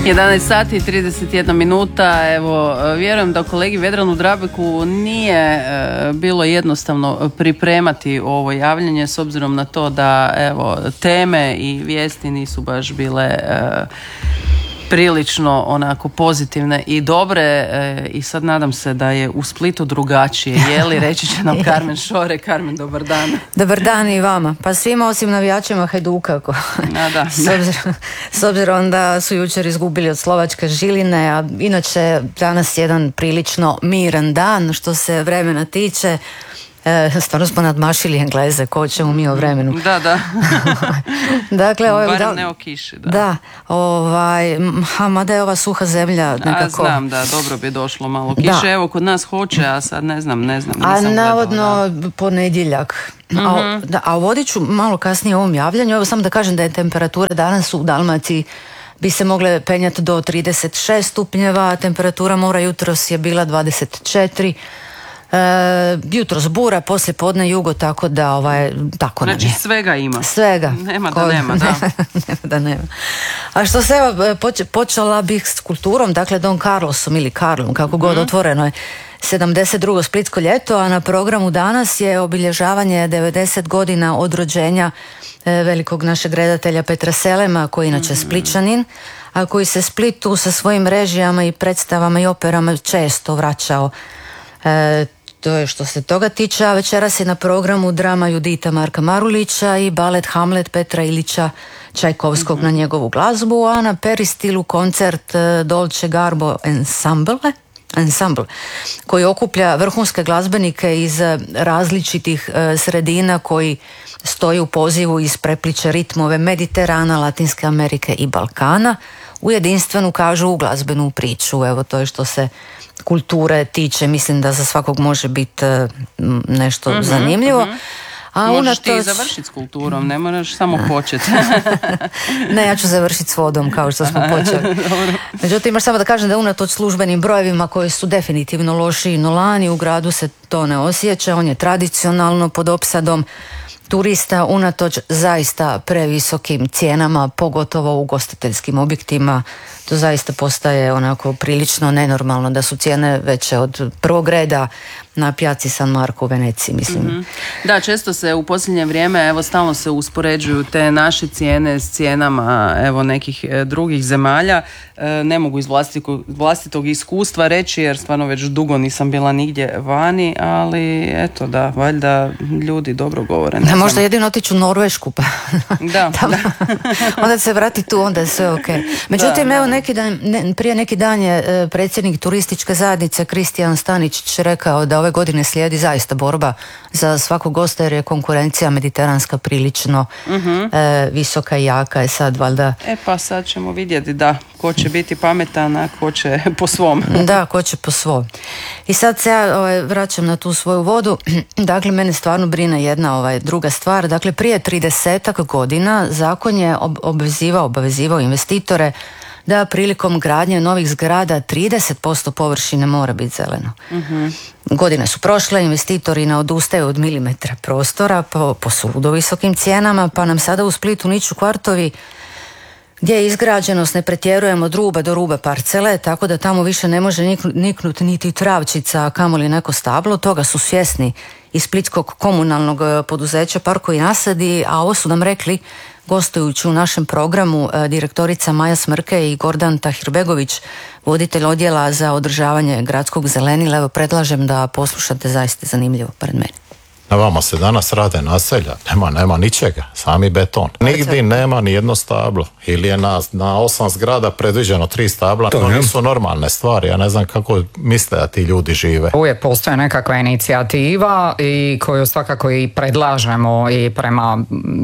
11 sati i 31 minuta. Evo, vjerujem da kolegi Vedranu Drabeku nije bilo jednostavno pripremati ovo javljanje s obzirom na to da evo, teme i vijesti nisu baš bile prilično onako pozitivne i dobre i sad nadam se da je u Splitu drugačije. Jeli, reći će nam Karmen Šore. Karmen, dobar dan. Dobar dan i vama. Pa svima osim navijačima Hajduka. Da. S obzirom da su jučer izgubili od Slovačke Žiline, a inače danas jedan prilično miran dan što se vremena tiče. Stvarno smo nadmašili Engleze, ko ćemo mi o vremenu. Da. Dakle, barem ne o kiši. Da, mada je ova suha zemlja nekako... Znam, da, dobro bi došlo malo kiše. Evo, kod nas hoće, a sad ne znam. A navodno ponedjeljak. A vodit ću malo kasnije u ovom javljanju. Evo samo da kažem da je temperatura danas u Dalmaciji bi se mogle penjati do 36 stupnjeva, temperatura mora jutros je bila 24. Jutros bura, poslije podne jugo, tako da tako nam je. Znači svega ima. Svega. Nema da nema, da. Nema da nema. A što se počela bih s kulturom, dakle Don Carlosom ili Karlom, kako god otvoreno je. 72. Splitsko ljeto, a na programu danas je obilježavanje 90 godina od rođenja velikog našeg redatelja Petra Selema, koji inače Spličanin, a koji se Splitu sa svojim režijama i predstavama i operama često vraćao. To je što se toga tiče, a večeras je na programu drama Judita Marka Marulića i balet Hamlet Petra Ilića Čajkovskog na njegovu glazbu, a na Peristilu koncert Dolce Garbo Ensemble koji okuplja vrhunske glazbenike iz različitih sredina koji stoji u pozivu iz prepliče ritmove Mediterana, Latinske Amerike i Balkana u jedinstvenu, kažu, glazbenu priču. Evo, to je što se kulture tiče, mislim da za svakog može biti nešto zanimljivo. A možeš ti završiti s kulturom, ne moraš samo početi. Ne, ja ću završiti s vodom kao što smo počeli. Međutim, još samo da kažem da unatoč službenim brojevima koji su definitivno lošiji no lani, u gradu se to ne osjeća, on je tradicionalno pod opsadom turista unatoč zaista previsokim cijenama, pogotovo u ugostiteljskim objektima. To zaista postaje onako prilično nenormalno da su cijene veće od prvog reda na pijaci San Marco u Veneciji, mislim. Da, često se u posljednje vrijeme, evo, stalno se uspoređuju te naše cijene s cijenama, evo, nekih drugih zemalja. Ne mogu iz vlastitog iskustva reći, jer stvarno već dugo nisam bila nigdje vani, ali eto, da, valjda ljudi dobro govore. Da, možda jedino otići u Norvešku, pa da. Onda se vrati tu, onda je sve ok. Međutim, evo, prije neki dan je predsjednik turističke zajednice Kristijan Staničić rekao da ove godine slijedi zaista borba za svakog gosta, jer je konkurencija mediteranska prilično visoka i jaka je sad valjda. Pa sad ćemo vidjeti ko će biti pametan, a ko će po svom. Da, ko će po svom. I sad se ja vraćam na tu svoju vodu. Dakle, mene stvarno brine jedna druga stvar. Dakle, prije 30 godina zakon je obavezivao investitore da prilikom gradnje novih zgrada 30% površine mora biti zeleno. Godine su prošle, investitori ne odustaju od milimetra prostora po suludo visokim cijenama, pa nam sada u Splitu niču kvartovi gdje je izgrađenost, ne pretjerujemo, od ruba do ruba parcele, tako da tamo više ne može niknuti niti travčica, a kamoli neko stablo. Toga su svjesni iz splitskog komunalnog poduzeća Parkovi nasadi, a ovo su nam rekli gostujući u našem programu direktorica Maja Smrke i Gordan Tahirbegović, voditelj odjela za održavanje gradskog zelenila. Evo, predlažem da poslušate, zaista zanimljivo pred meni. Na vama se danas rade naselja, nema ničega, sami beton. Nigdje nema ni jedno stablo. Ili je na 8 zgrada predviđeno 3 stabla. To nisu normalne stvari, ja ne znam kako misle da ti ljudi žive. Uvijek postoje nekakva inicijativa i koju svakako i predlažemo i prema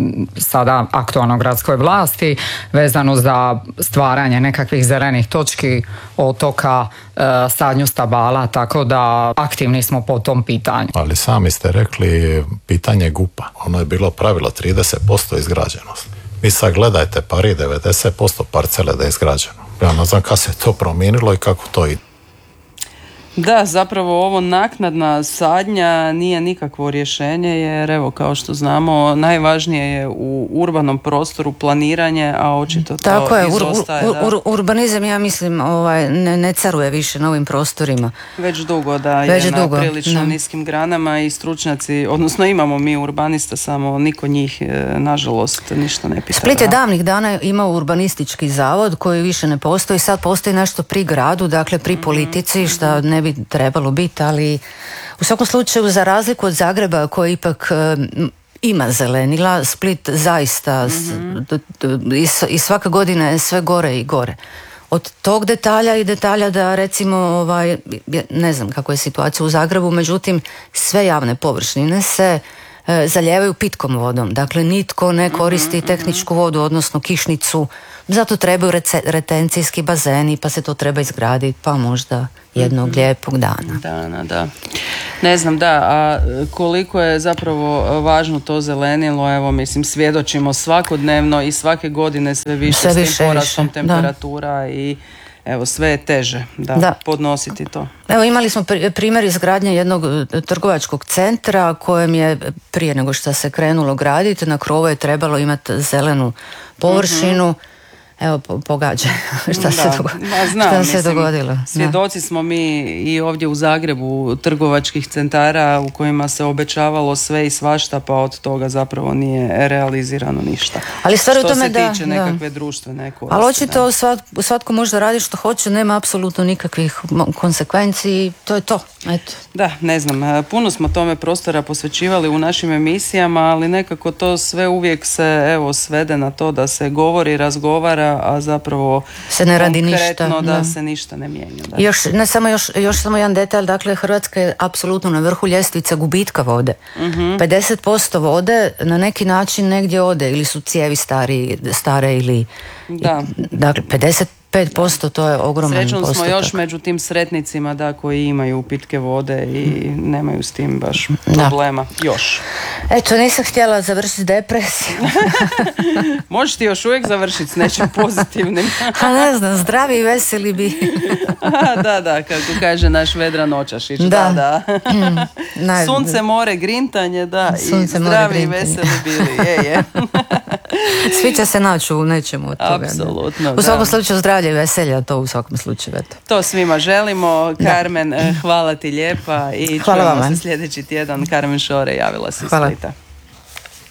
sada aktualnoj gradskoj vlasti vezano za stvaranje nekakvih zelenih točki, otoka, sadnju stabala, tako da aktivni smo po tom pitanju. Ali sami ste rekli pitanje GUP-a. Ono je bilo pravilo 30% izgrađenost. Vi sad gledajte Pari, 90% parcele da je izgrađeno. Ja ne znam kako se to promijenilo i kako to ide. Da, zapravo ovo naknadna sadnja nije nikakvo rješenje, jer evo kao što znamo najvažnije je u urbanom prostoru planiranje, a očito to tako je, izostaje. Urbanizam, ja mislim, ne caruje više na ovim prostorima. Već dugo, da, je na prilično niskim granama i stručnjaci, odnosno imamo mi urbanista, samo niko njih nažalost ništa ne pita. Split je davnih dana imao urbanistički zavod koji više ne postoji, sad postoji nešto pri gradu, dakle pri politici, što ne bi trebalo biti, ali u svakom slučaju za razliku od Zagreba koji ipak ima zelenila, Split zaista i svake godine je sve gore i gore. Od tog detalja i detalja da recimo, ne znam kako je situacija u Zagrebu, međutim sve javne površine se zalijevaju pitkom vodom. Dakle, nitko ne koristi tehničku vodu, odnosno kišnicu. Zato trebaju retencijski bazeni, pa se to treba izgraditi, pa možda jednog lijepog dana. Da. Ne znam, da, a koliko je zapravo važno to zelenilo, evo, mislim, svjedočimo svakodnevno i svake godine sve više s tim porastom temperatura i evo, sve je teže podnositi to. Evo, imali smo primjer izgradnje jednog trgovačkog centra kojem je prije nego što se krenulo graditi, na krovu je trebalo imati zelenu površinu. Evo, pogađa šta se dogodilo. Svjedoci smo mi i ovdje u Zagrebu trgovačkih centara u kojima se obećavalo sve i svašta, pa od toga zapravo nije realizirano ništa. Ali stvar što u tome se tiče nekakve društvene koristi. Ali očito svatko može radi što hoće, nema apsolutno nikakvih konsekvenci, to je to. Eto. Da, ne znam, puno smo tome prostora posvećivali u našim emisijama, ali nekako to sve uvijek se svede na to da se govori, razgovara, a zapravo se ne radi ništa, da se ništa ne mijenja. Da. Još samo jedan detalj, dakle Hrvatska je apsolutno na vrhu ljestvice gubitka vode. 50% vode na neki način negdje ode, ili su cijevi stare ili... Da. Dakle, 55%, to je ogroman postotak. Srećom smo još među tim sretnicima koji imaju pitke vode i nemaju s tim baš problema. Još. Eto, nisam htjela završiti depresiju. Možeš ti još uvijek završiti s nečim pozitivnim. Ne znam, zdravi i veseli bi. Da, kako kaže naš Vedran Nočašić. Da. Sunce, more, grintanje, i zdravi i veseli bili. Je. Svi će se naći u nečemu od toga. Apsolutno. U svakom slučaju zdravlje i veselja, to u svakom slučaju. To svima želimo. Carmen, hvala ti lijepa i čujemo se sljedeći tjedan. Carmen Šore javila se iz Splita.